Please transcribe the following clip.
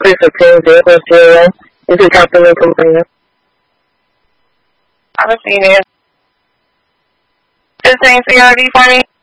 315-0. Is it Captain Lincoln Premier? I haven't seen it. 15 CRD for me.